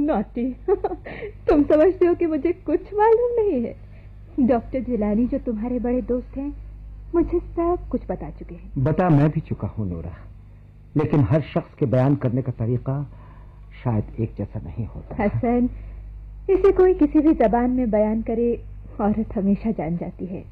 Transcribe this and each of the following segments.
Naughty. तुम समझते हो कि मुझे कुछ मालूम नहीं है? डॉक्टर जिलानी जो तुम्हारे बड़े दोस्त हैं मुझे सब कुछ बता चुके हैं। बता मैं भी चुका हूँ नूरा, लेकिन हर शख्स के बयान करने का तरीका शायद एक जैसा नहीं होता। हसन, इसे कोई किसी भी जबान में बयान करे, औरत हमेशा जान जाती है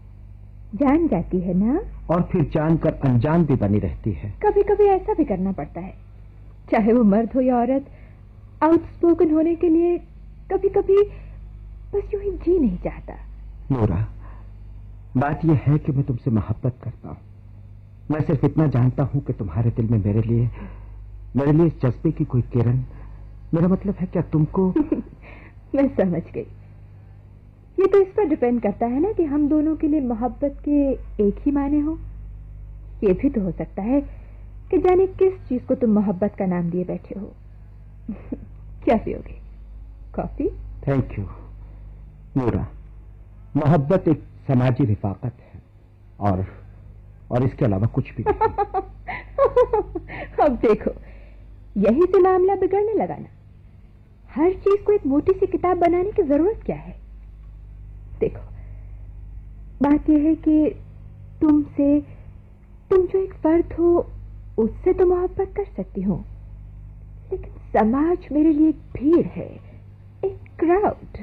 ना। और फिर जानकर अनजान भी बनी रहती है। कभी कभी ऐसा भी करना पड़ता है, चाहे वो मर्द हो या औरत। आउटस्पोकन होने के लिए कभी कभी बस यूं ही जी नहीं चाहता। नूरा, बात यह है कि मैं तुमसे मोहब्बत करता हूँ। मैं सिर्फ इतना जानता हूँ कि तुम्हारे दिल में मेरे लिए इस जज्बे की कोई किरण, मेरा मतलब है क्या तुमको मैं समझ गई। ये तो इस पर डिपेंड करता है ना कि हम दोनों के लिए मोहब्बत के एक ही माने हो। ये भी तो हो सकता है कि जाने किस चीज को तुम मोहब्बत का नाम दिए बैठे हो। क्या पियोगे? कॉफी? थैंक यू नूरा। मोहब्बत एक समाजी रिफाकत है और इसके अलावा कुछ भी नहीं। अब देखो, यही से मामला बिगड़ने लगा ना। हर चीज को एक मोटी सी किताब बनाने की जरूरत क्या है? देखो, बात यह है कि तुम जो एक फर्द हो उससे तो मोहब्बत कर सकती हूँ, लेकिन समाज मेरे लिए एक भीड़ है, एक क्राउड।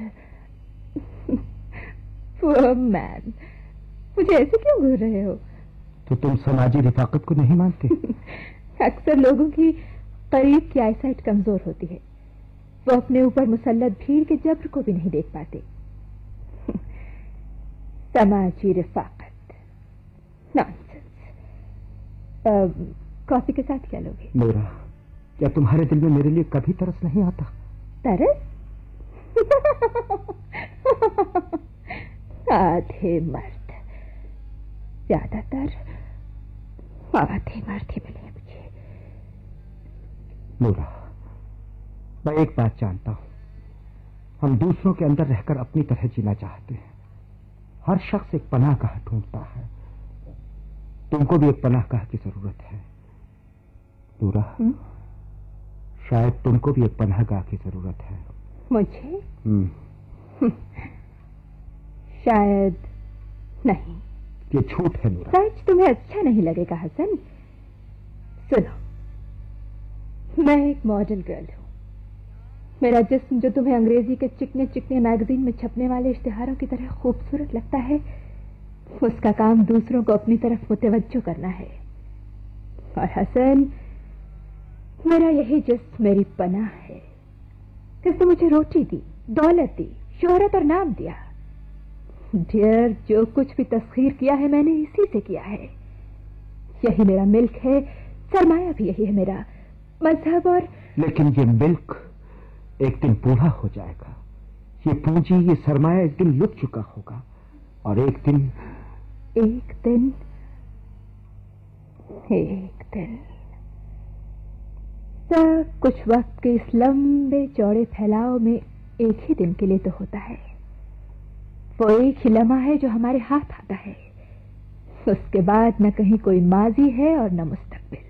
पुअर मैन, मुझे ऐसे क्यों घूर रहे हो? तो तुम समाजी रिफाकत को नहीं मानते? अक्सर लोगों की करीब की आईसाइट कमजोर होती है, वो अपने ऊपर मुसल्लत भीड़ के जब्र को भी नहीं देख पाते। समाजी रिफाकत, नॉनसेंस। कॉफी के साथ क्या लोगे? नूरा, क्या तुम्हारे दिल में मेरे लिए कभी तरस नहीं आता? तरस? आधे मर्द, ज्यादातर आधे मर्द ही मिले मुझे। नूरा, मैं एक बात जानता हूं, हम दूसरों के अंदर रहकर अपनी तरह जीना चाहते हैं। हर शख्स एक पनाहगाह ढूंढता है। तुमको भी एक पनाहगाह की जरूरत है नूरा। शायद तुमको भी एक पनाहगाह की जरूरत है। मुझे? शायद नहीं। ये झूठ है नूरा। सच तुम्हें अच्छा नहीं लगेगा हसन। सुनो, मैं एक मॉडल गर्ल हूं। मेरा जिस्म जो तुम्हें अंग्रेजी के चिकने चिकने मैगजीन में छपने वाले इश्तिहारों की तरह खूबसूरत लगता है, उसका काम दूसरों को अपनी तरफ मुतवज्जो करना है। और हसन, मेरा यही जिस्म मेरी पनाह है। किसने मुझे रोटी दी, दौलत दी, शोहरत और नाम दिया। डियर, जो कुछ भी तस्खीर किया है मैंने इसी से किया है। यही मेरा मिल्क है, सरमाया भी यही है मेरा, मजहब और। लेकिन ये मिल्क एक दिन बूढ़ा हो जाएगा। ये पूंजी, ये सरमाया एक दिन लुट चुका होगा, और एक दिन सब कुछ वक्त के इस लंबे चौड़े फैलाव में एक ही दिन के लिए तो होता है। वो एक ही लम्हा है जो हमारे हाथ आता है। उसके बाद न कहीं कोई माजी है और न मुस्तकबिल।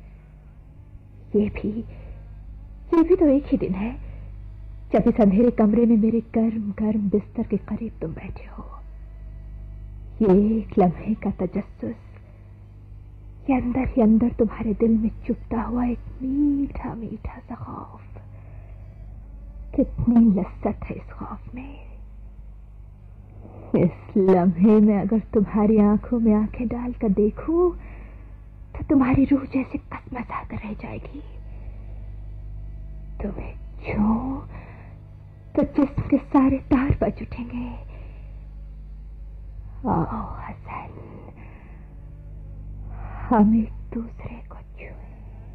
ये भी तो एक ही दिन है जब इस अंधेरे कमरे में मेरे गर्म गर्म बिस्तर के करीब तुम बैठे हो। ये एक लम्हे का तजस्सुस, ये अंदर ही अंदर तुम्हारे दिल में चुभता हुआ एक मीठा मीठा सा खौफ। कितनी लज्जत है इस खौफ में। इस लम्हे में अगर तुम्हारी आंखों में आंखें डालकर देखूं तो तुम्हारी रूह जैसे कसमसा कर रह जाएगी। तुम्हें छू तो जिस्म के सारे तार बज उठेंगे। आओ हसन, हम एक दूसरे को छुए।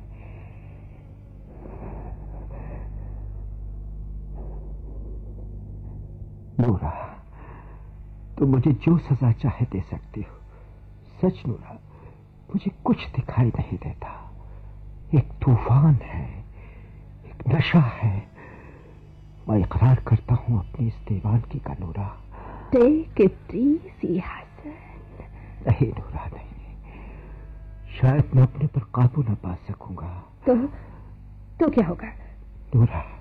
नूरा, तुम मुझे जो सजा चाहे दे सकती हो। सच नूरा, मुझे कुछ दिखाई नहीं देता। एक तूफान है, एक नशा है। मैं इकरार करता हूं अपनी इस दीवानगी का नूरा। Take it easy Hasan. नहीं नूरा, नहीं। शायद मैं अपने पर काबू न पा सकूंगा। तो क्या होगा नूरा?